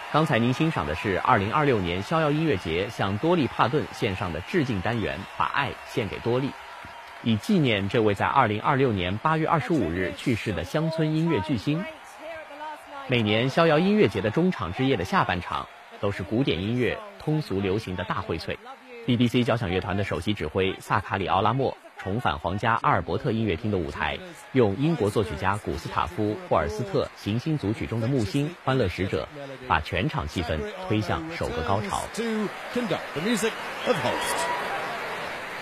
刚才您欣赏的是2026年逍遥音乐节向多利·帕顿献上的致敬单元《把爱献给多利》，以纪念这位在2026年8月25日去世的乡村音乐巨星。每年逍遥音乐节的中场之夜的下半场都是古典音乐、通俗流行的大荟萃。BBC 交响乐团的首席指挥萨卡里奥拉莫重返皇家阿尔伯特音乐厅的舞台，用英国作曲家古斯塔夫·霍尔斯特行星组曲中的木星《欢乐使者》，把全场气氛推向首个高潮。